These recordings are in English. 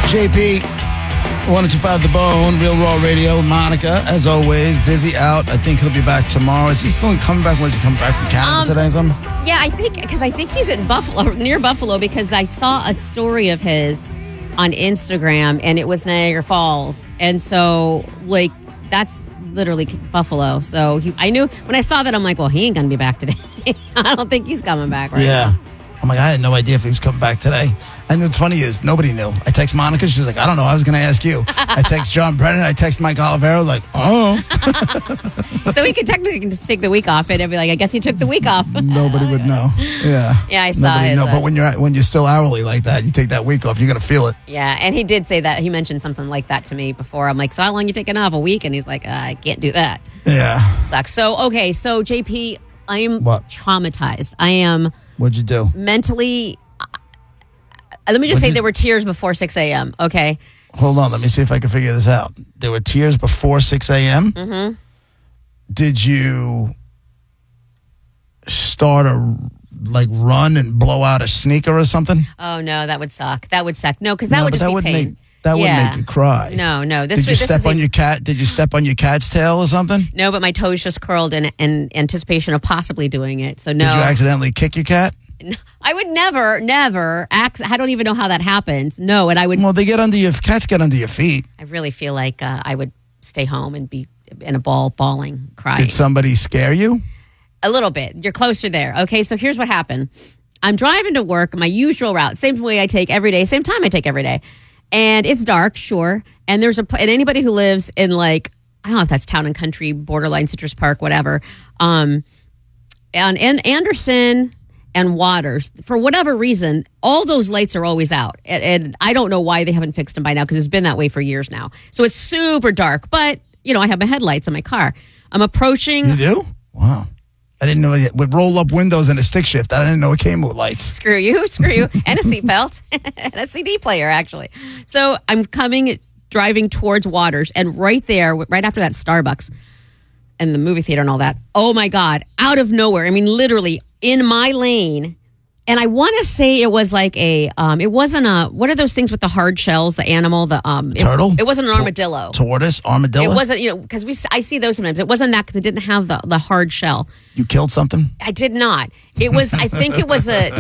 JP, 1025 The Bone, Real Raw Radio. Monica, as always. Dizzy out. I think he'll be back tomorrow. Is he still coming back? Was he coming back from Canada today or something? Yeah, I think he's in Buffalo, near Buffalo, because I saw a story of his on Instagram, and it was Niagara Falls. And so, like, that's literally Buffalo. So I knew, when I saw that, I'm like, well, he ain't going to be back today. I don't think he's coming back right now. I'm like, I had no idea if he was coming back today. And what's funny is nobody knew. I text Monica. She's like, I don't know. I was going to ask you. I text John Brennan. I text Mike Olivero. Like, oh. So we could technically just take the week off and I'd be like, I guess he took the week off. Nobody would know. Yeah. Yeah, I saw Nobody his. know. But when you're still hourly like that, you take that week off, you're going to feel it. Yeah, and he did say that. He mentioned something like that to me before. I'm like, so how long you taking off? A week? And he's like, I can't do that. Yeah. Sucks. So, okay. So, JP, I am traumatized. I am. What'd you do? Mentally. Let me just say there were tears before 6 a.m., okay? Hold on. Let me see if I can figure this out. There were tears before 6 a.m.? Mm-hmm. Did you start run and blow out a sneaker or something? Oh, no, that would suck. That would suck. No, because that would just be pain. That would make you cry. No. Did you step on your cat? Did you step on your cat's tail or something? No, but my toes just curled in anticipation of possibly doing it. So, no. Did you accidentally kick your cat? I would never. I don't even know how that happens. No, and I would. Well, cats get under your feet. I really feel like I would stay home and be in a bawling, crying. Did somebody scare you? A little bit. You're closer there. Okay, so here's what happened. I'm driving to work, my usual route, same way I take every day, same time I take every day. And it's dark, sure. And and anybody who lives in, like, I don't know if that's Town and Country, borderline Citrus Park, whatever. And Anderson and Waters, for whatever reason, all those lights are always out. And I don't know why they haven't fixed them by now, because it's been that way for years now. So it's super dark. But, I have my headlights in my car. I'm approaching. You do? Wow. I didn't know it would roll up windows and a stick shift. I didn't know it came with lights. Screw you. And a seatbelt. And a CD player, actually. So I'm driving towards Waters. And right there, right after that Starbucks and the movie theater and all that, oh my God, out of nowhere. I mean, literally in my lane. And I want to say it was like it wasn't what are those things with the hard shells, the animal, turtle? It wasn't an armadillo. Tortoise? Armadillo? It wasn't, because I see those sometimes. It wasn't that, because it didn't have the hard shell. You killed something? I did not. It was, I think it was a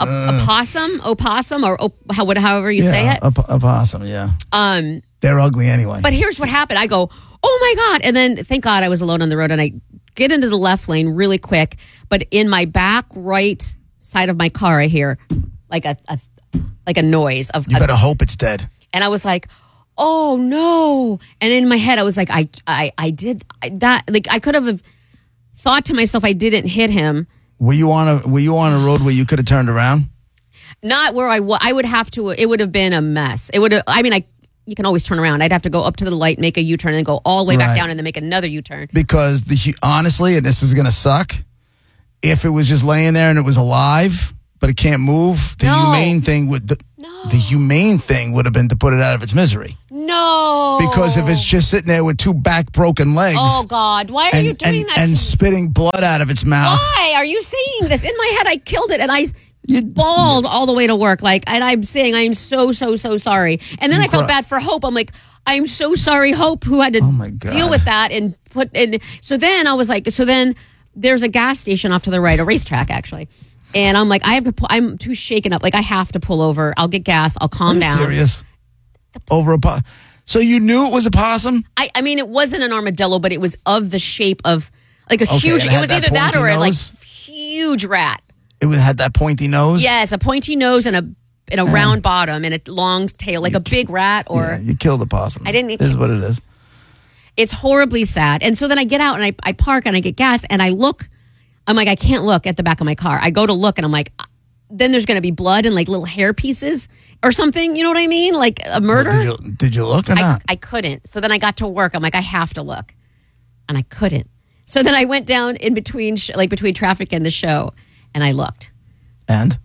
opossum, or however you say it. A possum, yeah. They're ugly anyway. But here's what happened. I go, oh my God. And then, thank God I was alone on the road, and I get into the left lane really quick. But in my back right side of my car, I hear like a noise of. You better hope it's dead. And I was like, oh no! And in my head, I was like, I did that. Like, I could have thought to myself, I didn't hit him. Were you on a road where you could have turned around? Not where I would have to. It would have been a mess. It would have. I mean, you can always turn around. I'd have to go up to the light, make a U-turn, and go all the way back down, and then make another U-turn. Because honestly, and this is going to suck, if it was just laying there and it was alive, but it can't move, the humane thing would have been to put it out of its misery. No. Because if it's just sitting there with two broken legs. Oh, God. Why are you doing that? And spitting blood out of its mouth. Why are you saying this? In my head, I killed it, and I bawled all the way to work. Like, and I'm saying, I am so, so, so sorry. And then I felt bad for Hope. I'm like, I'm so sorry, Hope, who had to deal with that. So then I was like, there's a gas station off to the right, a racetrack, actually. And I'm like, I'm too shaken up. Like, I have to pull over. I'll get gas. I'll calm down. Serious? Over a possum? So you knew it was a possum? I mean, it wasn't an armadillo, but it was of the shape of like a huge. It was either that or a huge rat. It had that pointy nose? Yes, a pointy nose and a round bottom and a long tail, like a big rat. Or you killed the possum. I didn't. This is what it is. It's horribly sad. And so then I get out and I park and I get gas and I look. I'm like, I can't look at the back of my car. I go to look and I'm like, then there's going to be blood and like little hair pieces or something. You know what I mean? Like a murder. Well, did you look or not? I couldn't. So then I got to work. I'm like, I have to look. And I couldn't. So then I went down in between, between traffic and the show, and I looked. And?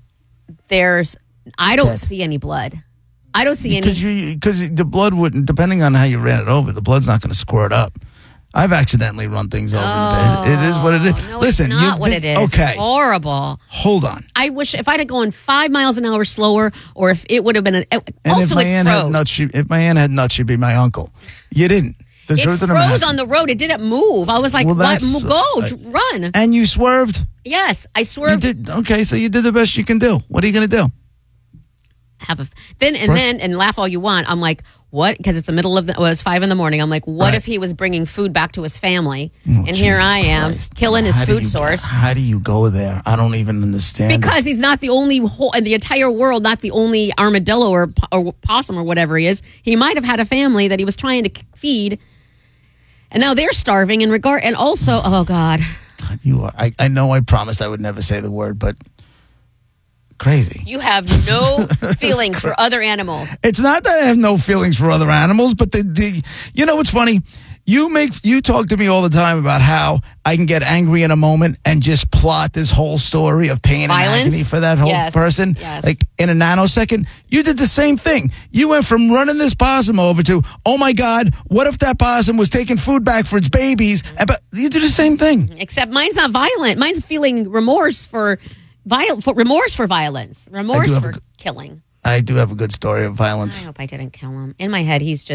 I don't see any blood. I don't see any. Because the blood wouldn't, depending on how you ran it over, the blood's not going to squirt up. I've accidentally run things over in bed. It is what it is. No, Listen, it's not what it is. Okay. It's horrible. Hold on. I wish if I'd have gone 5 miles an hour slower, or if it would have been if my aunt had nuts, she'd be my uncle. You didn't. It froze on the road. It didn't move. I was like, run. And you swerved? Yes, I swerved. You did. Okay, so you did the best you can do. What are you going to do? And laugh all you want. I'm like, what? Because it's the middle of it's 5 a.m. I'm like, what if he was bringing food back to his family? And here I am killing his food source. How do you go there? I don't even understand. Because he's not the only in the entire world, not the only armadillo or possum or whatever he is. He might have had a family that he was trying to feed, and now they're starving. And also, oh God, you are. I know. I promised I would never say the word, but. Crazy. You have no feelings for other animals. It's not that I have no feelings for other animals, but you know what's funny? You talk to me all the time about how I can get angry in a moment and just plot this whole story of pain and agony for that whole person. Yes. Like in a nanosecond. You did the same thing. You went from running this possum over to, oh my God, what if that possum was taking food back for its babies? But you do the same thing. Except mine's not violent. Mine's feeling remorse for violence, remorse for killing. I do have a good story of violence. I hope I didn't kill him. In my head, he's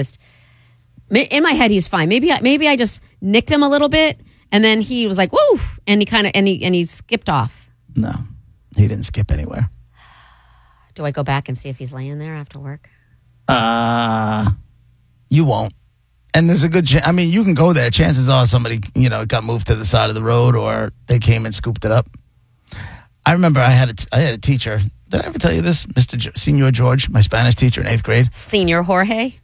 fine. Maybe I just nicked him a little bit, and then he was like, "Woo!" and he skipped off. No, he didn't skip anywhere. Do I go back and see if he's laying there after work? You won't. And there's a good chance. I mean, you can go there. Chances are somebody, got moved to the side of the road, or they came and scooped it up. I remember I had a teacher. Did I ever tell you this? Senor George, my Spanish teacher in 8th grade. Senor George.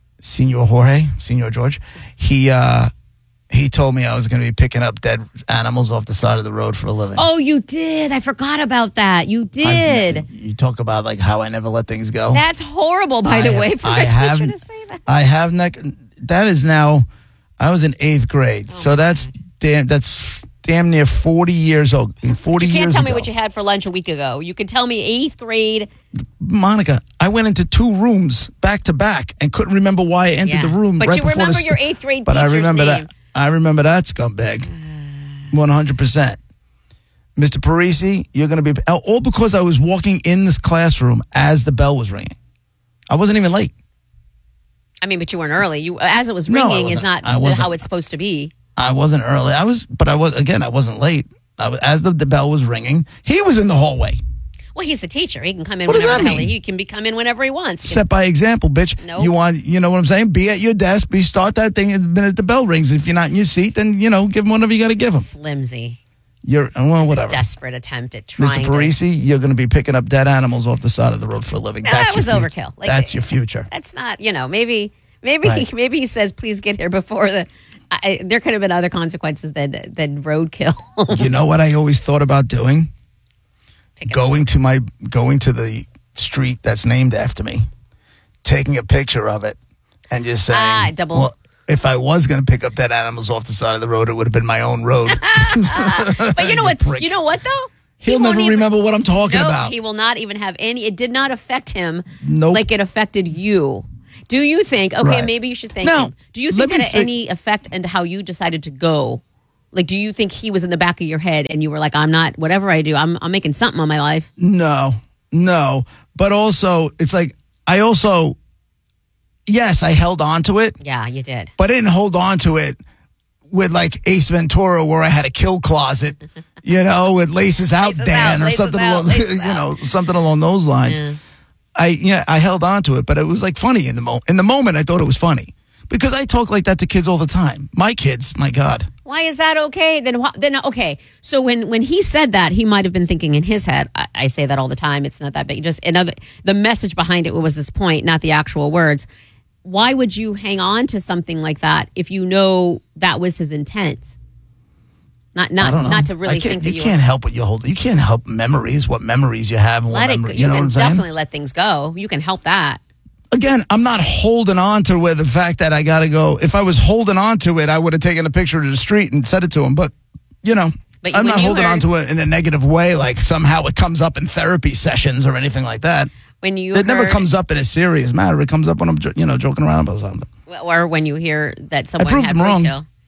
He told me I was going to be picking up dead animals off the side of the road for a living. Oh, you did. I forgot about that. You did. You talk about like how I never let things go. That's horrible, by the way, for a teacher to say that. I have that is now. I was in 8th grade, so that's damn near 40 years old. 40 years ago. You can't tell me what you had for lunch a week ago. You can tell me 8th grade. Monica, I went into 2 rooms back to back and couldn't remember why I entered the room. But you remember your 8th grade But teacher's I remember name. that. I remember that scumbag. 100%. Mr. Parisi, you're going to be... All because I was walking in this classroom as the bell was ringing. I wasn't even late. I mean, but you weren't early. As it was ringing is not how it's supposed to be. I wasn't early. I wasn't late. As the bell was ringing, he was in the hallway. Well, he's the teacher. He can come in whenever he can come in whenever he wants. Set by example, bitch. Nope. You know what I'm saying? Be at your desk. Start that thing the minute the bell rings. If you're not in your seat, then, give him whatever you got to give him. Flimsy. Whatever. A desperate attempt at trying Mr. Parisi, you're going to be picking up dead animals off the side of the road for a living. That was overkill. That's your future. That's not, maybe he says, please get here before there could have been other consequences than roadkill. You know what I always thought about doing? Going to the street that's named after me, taking a picture of it, and just saying, well, if I was going to pick up dead animals off the side of the road, it would have been my own road. But you know what? You know what though? He'll never remember what I'm talking about. He will not even have any. It did not affect him Nope. like it affected you. Do you think? Okay, Right. maybe you should thank him. Do you think that had any effect into how you decided to go? Like, do you think he was in the back of your head and you were like, I'm not, whatever I do, I'm making something on my life? No. But also, it's like, yes, I held on to it. Yeah, you did. But I didn't hold on to it with like Ace Ventura where I had a kill closet, with laces out, Dan, or something something along those lines. Yeah. I held on to it, but it was like funny in the moment. In the moment, I thought it was funny. Because I talk like that to kids all the time. My kids, my God. Why is that okay? Then okay. So when he said that, he might have been thinking in his head. I say that all the time. It's not that big. Just the message behind it was this point, not the actual words. Why would you hang on to something like that if you know that was his intent? Not to really think that you can't help what you hold. You can't help memories. What memories you have. And you know what I'm saying? Definitely let things go. You can help that. Again, I'm not holding on to the fact that I got to go. If I was holding on to it, I would have taken a picture of the street and sent it to him. But, I'm not holding on to it in a negative way, like somehow it comes up in therapy sessions or anything like that. It never comes up in a serious matter. It comes up when I'm, joking around about something. Or when you hear that someone I proved him wrong. Kill.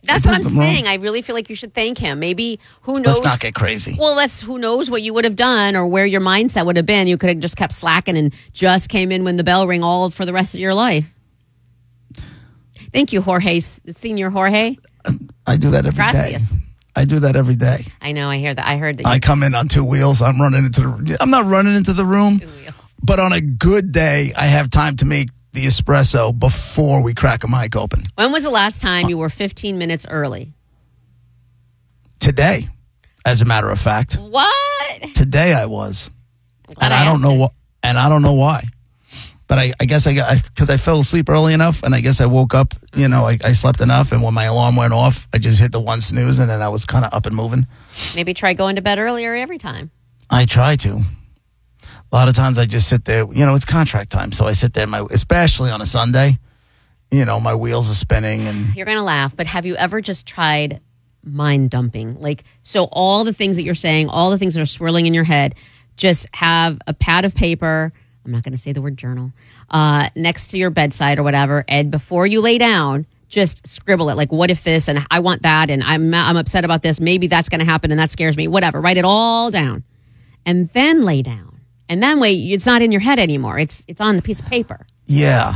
That's what I'm saying. I really feel like you should thank him. Maybe, who knows? Let's not get crazy. Well, who knows what you would have done or where your mindset would have been. You could have just kept slacking and just came in when the bell rang all for the rest of your life. Thank you, Jorge. Senior Jorge. I do that every day. I do that every day. I know. I hear that. I heard that. I come in on 2 wheels. I'm not running into the room. 2 wheels. But on a good day, I have time to make the espresso before we crack a mic open. When was the last time you were 15 minutes early? Today, as a matter of fact. What? Today I was. And I don't know why. But I guess because I fell asleep early enough, and I guess I woke up, I slept enough, and when my alarm went off, I just hit the one snooze, and then I was kind of up and moving. Maybe try going to bed earlier every time. I try to. A lot of times I just sit there, it's contract time, so I sit there, especially on a Sunday, my wheels are spinning. And you're going to laugh, but have you ever just tried mind dumping? So all the things that you're saying, all the things that are swirling in your head, just have a pad of paper, I'm not going to say the word journal, next to your bedside or whatever, and before you lay down, just scribble it. What if this, and I want that, and I'm upset about this, maybe that's going to happen, and that scares me, whatever. Write it all down, and then lay down. And that way, it's not in your head anymore. It's on the piece of paper. Yeah.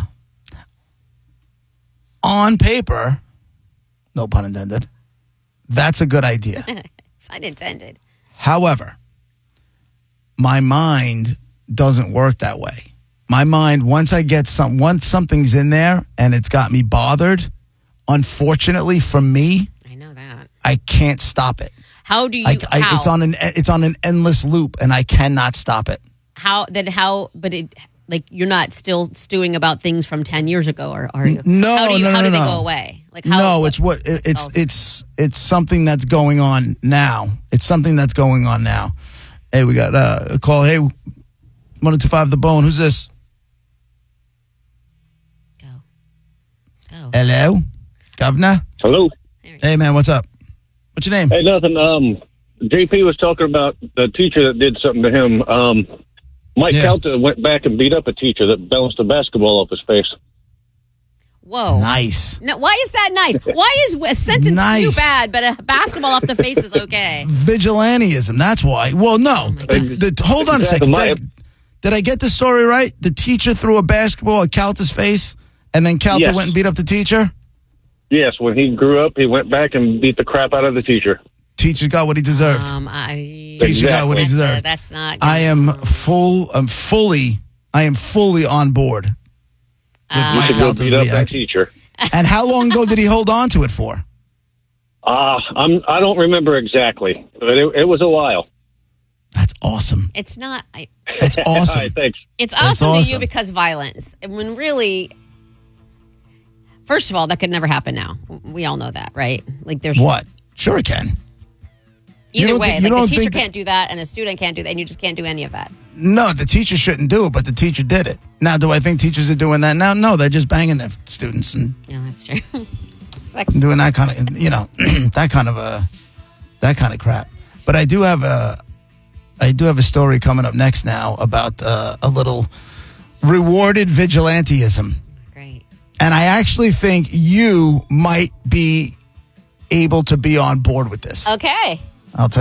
On paper, no pun intended, that's a good idea. Pun intended. However, my mind doesn't work that way. My mind, once something's in there and it's got me bothered, unfortunately for me, I know that, I can't stop it. How do you? It's on an endless loop, and I cannot stop it. You're not still stewing about things from 10 years ago, or are you? No, how do they go away? It's something that's going on now. It's something that's going on now. Hey, we got a call. Hey, 1025 The Bone. Who's this? Go. Hello, Governor. Hello. Hey, man, what's up? What's your name? Hey, nothing. JP was talking about the teacher that did something to him. Mike Calta went back and beat up a teacher that bounced a basketball off his face. Whoa. Nice. No, why is that nice? Why is a sentence too bad, but a basketball off the face is okay? Vigilantism, that's why. Well, no. Hold on a second. Did I get the story right? The teacher threw a basketball at Calta's face, and then Calta went and beat up the teacher? Yes, when he grew up, he went back and beat the crap out of the teacher. Teacher got what he deserved. Teacher got what he deserved. That's not. I am fully on board. You should go beat up that teacher. And how long ago did he hold on to it for? I don't remember exactly, but it was a while. That's awesome. It's not. It's awesome. Right, thanks. It's awesome to you because violence. And when really, first of all, that could never happen now. We all know that, right? There's what? Sure, it can. Either way, the teacher can't do that, and a student can't do that, and you just can't do any of that. No, the teacher shouldn't do it, but the teacher did it. Now, do I think teachers are doing that now? No, they're just banging their students and that's true. doing that kind of, that kind of crap. But I do have a story coming up next now about a little rewarded vigilantism. Great. And I actually think you might be able to be on board with this. Okay. I'll tell you.